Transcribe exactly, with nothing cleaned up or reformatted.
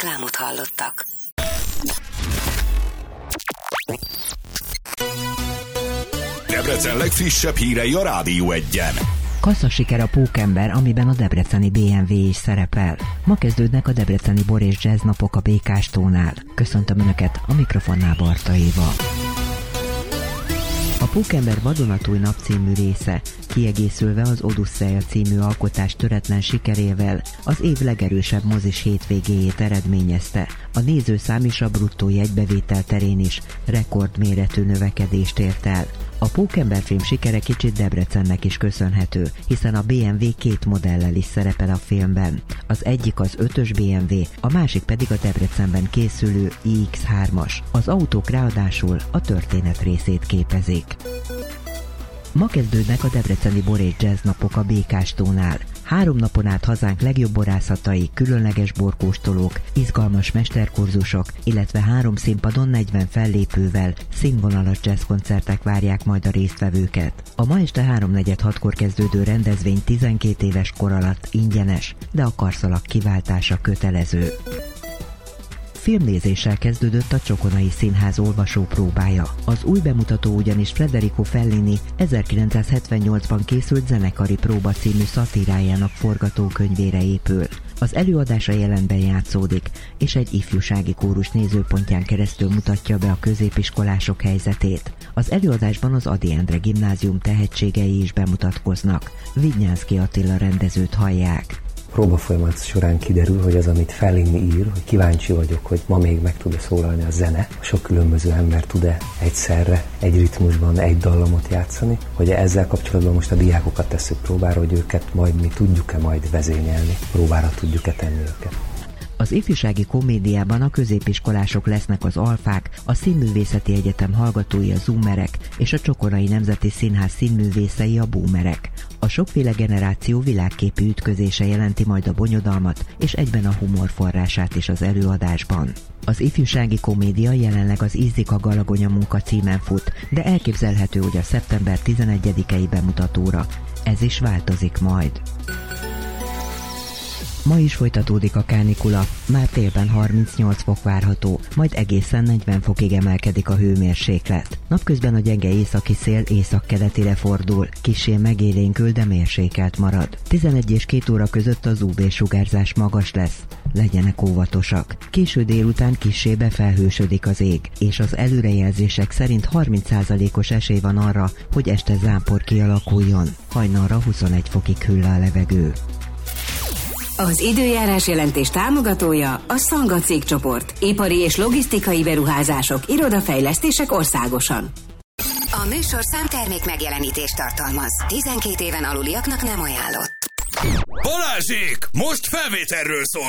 Reklámot hallottak. Debrecen legfrissebb hírei a Rádió Egyen. Kasszasiker a Pókember, amiben a debreceni bé em vé is szerepel. Ma kezdődnek a debreceni bor és jazz napok a Békástónál. Köszöntöm Önöket, a mikrofonnál Barta Éva. A Pókember Vadonatúj nap című része, kiegészülve az Odüsszeia című alkotás töretlen sikerével, az év legerősebb mozis hétvégéjét eredményezte. A nézőszám és a bruttó jegybevétel terén is rekordméretű növekedést ért el. A Pókember film sikere kicsit Debrecennek is köszönhető, hiszen a bé em vé két modellel is szerepel a filmben. Az egyik az ötös bé em vé, a másik pedig a Debrecenben készülő i iksz hármas. Az autók ráadásul a történet részét képezik. Ma kezdődnek a debreceni bor és jazz napok a Békástónál. Három napon át hazánk legjobb borászatai, különleges borkóstolók, izgalmas mesterkurzusok, illetve három színpadon negyven fellépővel színvonalas jazzkoncertek várják majd a résztvevőket. A ma este háromnegyed hatkor kezdődő rendezvény tizenkét éves kor alatt ingyenes, de a karszalak kiváltása kötelező. Filmnézéssel kezdődött a Csokonai Színház olvasópróbája. Az új bemutató ugyanis Federico Fellini ezerkilencszázhetvennyolcban készült Zenekari próba című szatírájának forgatókönyvére épül. Az előadása jelenben játszódik, és egy ifjúsági kórus nézőpontján keresztül mutatja be a középiskolások helyzetét. Az előadásban az Ady Endre Gimnázium tehetségei is bemutatkoznak. Vidnyánszky Attila rendezőt hallják. Próba folyamat során kiderül, hogy az, amit Fellini ír, hogy kíváncsi vagyok, hogy ma még meg tud-e szólalni a zene, sok különböző ember tud-e egyszerre, egy ritmusban, egy dallamot játszani, hogy ezzel kapcsolatban most a diákokat tesszük próbára, hogy őket majd mi tudjuk-e majd vezényelni, próbára tudjuk-e tenni őket. Az ifjúsági komédiában a középiskolások lesznek az alfák, a Színművészeti Egyetem hallgatói a zoomerek, és a Csokonai Nemzeti Színház színművészei a boomerek. A sokféle generáció világképi ütközése jelenti majd a bonyodalmat, és egyben a humor forrását is az előadásban. Az ifjúsági komédia jelenleg az Ízzik a Galagonya munka címen fut, de elképzelhető, hogy a szeptember tizenegyedikei bemutatóra ez is változik majd. Ma is folytatódik a kánikula, már télben harmincnyolc fok várható, majd egészen negyven fokig emelkedik a hőmérséklet. Napközben a gyenge északi szél északkeletire fordul, kissé megélénkül, de mérsékelt marad. tizenegy és két óra között az ú vé-sugárzás magas lesz, legyenek óvatosak. Késő délután kissé befelhősödik az ég, és az előrejelzések szerint harminc százalékos esély van arra, hogy este zápor kialakuljon. Hajnalra huszonegy fokig hűl a levegő. Az időjárás jelentés támogatója a Szanga cégcsoport. Ipari és logisztikai beruházások, irodafejlesztések országosan. A műsorszám termék megjelenítést tartalmaz. tizenkét éven aluliaknak nem ajánlott. Balázsék! Most felvételről szól!